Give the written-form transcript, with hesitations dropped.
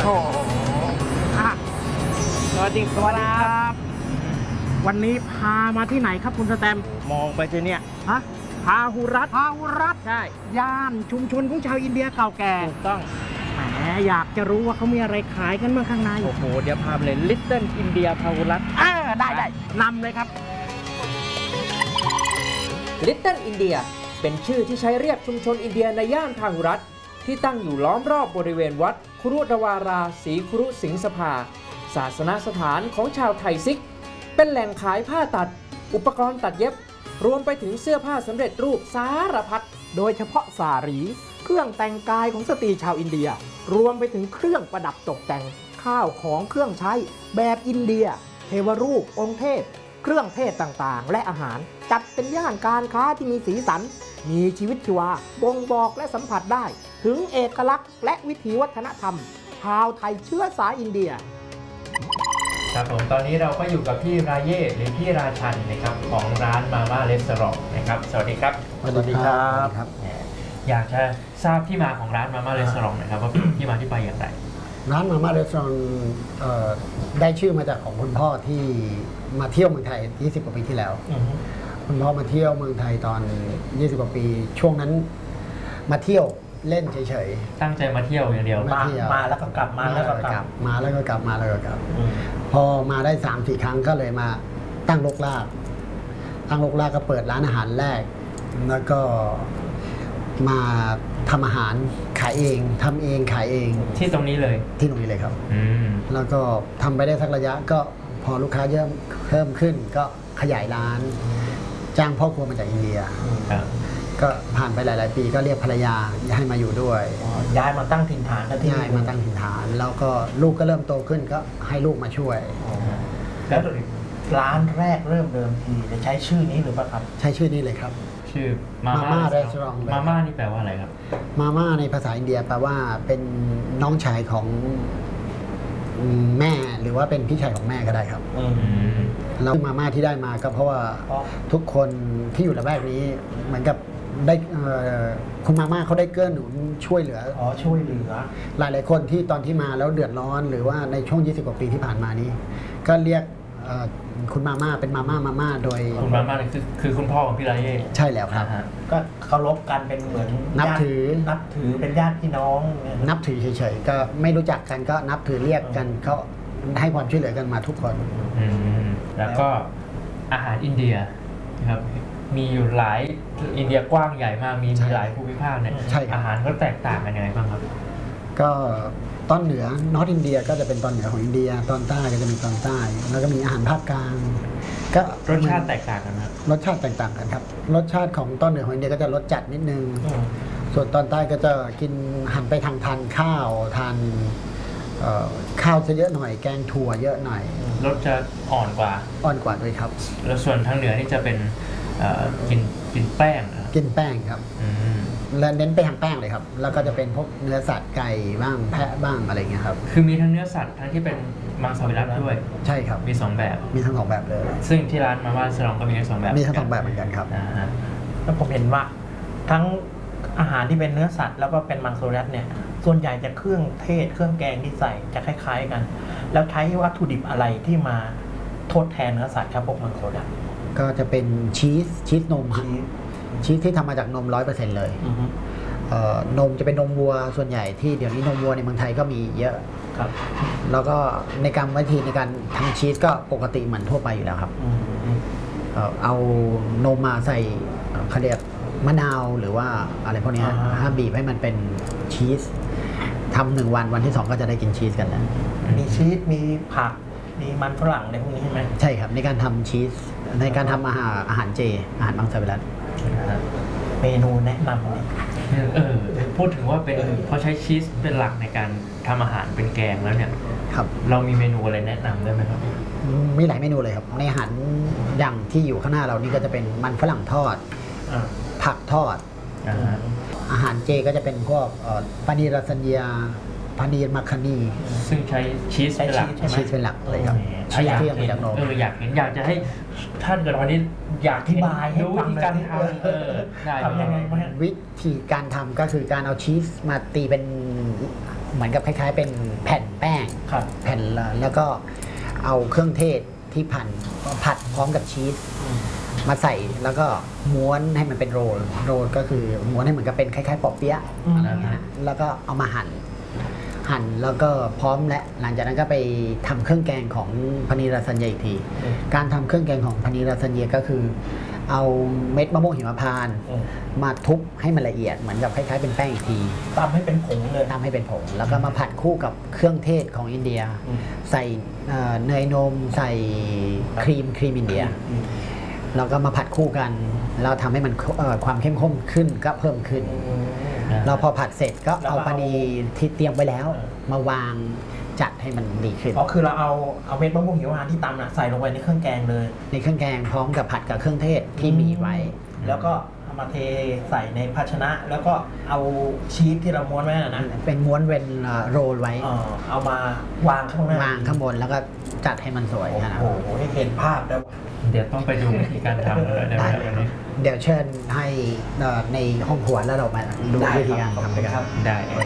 โอ้สวัสดีครับวันนี้พามาที่ไหนครับคุณสแตมมองไปทีเนี่ยฮะพาหุรัตใช่ย่านชุมชนของชาวอินเดียเก่าแก่ถูกต้องแหมอยากจะรู้ว่าเขามีอะไรขายกันเมื่อข้างในโอ้โหเดี๋ยวพาไปเลย Little India พาหุรัตได้นำเลยครับ Little India เป็นชื่อที่ใช้เรียกชุมชนอินเดียในย่านพาหุรัตที่ตั้งอยู่ล้อมรอบบริเวณวัดครุฑวาราศรีครุสิงสภาศาสนสถานของชาวไทยซิกเป็นแหล่งขายผ้าตัดอุปกรณ์ตัดเย็บรวมไปถึงเสื้อผ้าสำเร็จรูปสารพัดโดยเฉพาะสารีเครื่องแต่งกายของสตรีชาวอินเดียรวมไปถึงเครื่องประดับตกแต่งข้าวของเครื่องใช้แบบอินเดียเทวรูปองค์เทพเครื่องเทศต่างๆและอาหารจัดเป็นย่านการค้าที่มีสีสันมีชีวิตชีวาบ่งบอกและสัมผัสได้ถึงเอกลักษณ์และวิถีวัฒนธรรมชาวไทยเชื้อสายอินเดียครับผมตอนนี้เราก็อยู่กับพี่ราเย่หรือพี่ราชันนะครับของร้านมาม่าเรสตอรองนะครับสวัสดีครับสวัสดีครับอยากจะทราบที่มาของร้านมาม่าเรสตอรองนะครับว่าที่มาที่ไปอย่างไรร้านมาม่าเรสตอรองได้ชื่อมาจากของคุณพ่อที่มาเที่ยวเมืองไทย20กว่าปีที่แล้วคุณพ่อมาเที่ยวเมืองไทยตอน20กว่าปีช่วงนั้นมาเที่ยวเล่นเฉยๆตั้งใจมาเที่ยวอย่างเดียวมาแล้วก็กลับมาแล้วก็กลับมาแล้วก็กลับมาแล้วก็กลับพอมาได้ 3-4 ครั้งก็เลยมาตั้งรกรากก็เปิดร้านอาหารแรกแล้วก็มาทำอาหารขายเองทำเองขายเองที่ตรงนี้เลยครับแล้วก็ทำไปได้สักระยะก็พอลูกค้าเพิ่มขึ้นก็ขยายร้านจ้างพ่อครัวมาจากอินเดียก็ผ่านไปหลายๆปีก็เรียกภรรยาให้มาอยู่ด้วยย้ายมาตั้งถิ่นฐานแล้วก็ลูกก็เริ่มโตขึ้นก็ให้ลูกมาช่วยแล้วร้านแรกเริ่มเดิมทีจะใช้ชื่อนี้หรือเปล่าครับใช้ชื่อนี้เลยครับชื่อมาม่าเรสตอรองมาม่านี่แปลว่าอะไรครับมาม่าในภาษาอินเดียแปลว่าเป็นน้องชายของแม่หรือว่าเป็นพี่ชายของแม่ก็ได้ครับแล้วมาม่าที่ได้มาก็เพราะว่าทุกคนที่อยู่ละแวกนี้เหมือนกับได้คุณมาม่าเขาได้เกื้อหนุนช่วยเหลือหลายคนที่ตอนที่มาแล้วเดือดร้อนหรือว่าในช่วง20กว่าปีที่ผ่านมานี้ก็เรียกคุณมาม่าเป็นมาม่าโดยคุณมาม่าคือคุณพ่อของพี่ราเย่ใช่แล้วครับก็เคารพกันเป็นเหมือนนับถือเป็นญาติพี่น้องนับถือเฉยๆก็ไม่รู้จักกันก็นับถือเรียกกันเขาให้ความช่วยเหลือกันมาทุกคนแล้วก็อาหารอินเดียนะครับมีอยู่หลายอินเดียกว้างใหญ่มากมีหลายภูมิภาคเนี่ยอาหารก็แตกต่างกันยังไงบ้างครับก็ตอนเหนือนอร์ทอินเดียก็จะเป็นตอนเหนือของอินเดียตอนใต้ก็จะมีตอนใต้แล้วก็มีอาหารภาคกลางก็รสชาติแตกต่างกันครับรสชาติแตกต่างกันครับรสชาติของตอนเหนือของอินเดียก็จะรสจัดนิดนึงส่วนตอนใต้ก็จะกินหันไปทานข้าวทานข้าวจะเยอะหน่อยแกงถั่วเยอะหน่อยรสจะอ่อนกว่าด้วยครับแล้วส่วนทางเหนือนี่จะเป็นกินแป้งครับและเน้นไปทางแป้งเลยครับแล้วก็จะเป็นพวกเนื้อสัตว์ไก่บ้างแพะบ้างอะไรเงี้ยครับคือมีทั้งเนื้อสัตว์ทั้งที่เป็นมังสวิรัติด้วยใช่ครับมี2แบบเลยซึ่งที่ร้านมาม่าเรสตอรองก็มีทั้ง2แบบมีทั้ง2แบบเหมือนกันครับแล้วผมเห็นว่าทั้งอาหารที่เป็นเนื้อสัตว์แล้วก็เป็นมังสวิรัติเนี่ยส่วนใหญ่จะเครื่องเทศเครื่องแกงที่ใส่จะคล้ายๆกันแล้วใช้วัตถุดิบอะไรที่มาทดแทนเนื้อสัตว์ครับพวกมังสวิรัติก็จะเป็นชีสนมชีสที่ทำมาจากนม 100% เลยนมจะเป็นนมวัวส่วนใหญ่ที่เดี๋ยวนี้นมวัวในเมืองไทยก็มีเยอะครับแล้วก็ในการวิธีในการทำชีสก็ปกติเหมือนทั่วไปอยู่แล้วครับเอานมมาใส่เขาเรียกมะนาวหรือว่าอะไรพวกนี้ห้ามบีบให้มันเป็นชีสทำ1 วันที่2ก็จะได้กินชีสกันแล้วมีชีสมีผักมีมันฝรั่งในพวกนี้ใช่ไหมใช่ครับในการทำชีสในการทำอาหารเจอาหารมังสวิรัติเมนูแนะนำเนี่ยพูดถึงว่าเป็นเขาใช้ชีสเป็นหลักในการทำอาหารเป็นแกงแล้วเนี่ยครับเรามีเมนูอะไรแนะนำได้ไหมครับมีหลายเมนูเลยครับในอาหารอย่างที่อยู่ข้างหน้าเรานี่ก็จะเป็นมันฝรั่งทอดผักทอดอาหารเจก็จะเป็นพวกปานีรัสเนียพานีมัคคานีซึ่งใช้ชีสเป็นหลักเป็นหลักเลยครับชีสที่มาจากนมอยากจะให้ท่านเกิดวันนี้อยากอธิบายให้ฟังการทำยังไงวิธีการทำก็คือการเอาชีสมาตีเป็นเหมือนกับคล้ายๆเป็นแผ่นแป้งครับแผ่นแล้วก็เอาเครื่องเทศที่ผัดพร้อมกับชีสมาใส่แล้วก็ม้วนให้มันเป็นโรลก็คือม้วนให้เหมือนกับเป็นคล้ายๆปอเปี๊ยะอะไรอย่างเงี้ยแล้วก็เอามาหั่นแล้วก็พร้อมและหลังจากนั้นก็ไปทำเครื่องแกงของพานีราซันเยอีกที การทำเครื่องแกงของพานีราซันเยก็คือ เอาเม็ดมะม่วงหิมพานต์มาทุบให้มันละเอียดเหมือนกับคล้ายๆเป็นแป้งอีกทีตำให้เป็นผงเลยทำให้เป็นผงแล้วก็มาผัดคู่กับเครื่องเทศของอินเดีย ใส่เนยนมใส่ครีมอินเดียแล้วก็มาผัดคู่กันแล้วทำให้มันความเข้มข้นขึ้นก็เพิ่มขึ้นเราพอผัดเสร็จก็เอาปานีที่เตรียมไว้แล้วมาวางจัดให้มันดีขึ้นอ๋อคือเราเอาเม็ดมะม่วงหิมพานต์ที่ตำน่ะใส่ลงไปในเครื่องแกงเลยในเครื่องแกงพร้อมกับผัดกับเครื่องเทศที่มีไว้แล้วก็เอามาเทใส่ในภาชนะ แล้วก็เอาชีสที่เราม้วนไว้นะเป็นม้วนเป็นโรลไว้เอามาวางข้างหน้าวางข้างบนแล้วก็จัดให้มันสวยนะโอ้โหเห็นภาพแล้วเดี๋ยวต้องไปดูวิธีการทำเลยในวันนี้เดี๋ยวเชิญให้ในห้องครัวแล้วเรามาดูวิธีการทำกันได้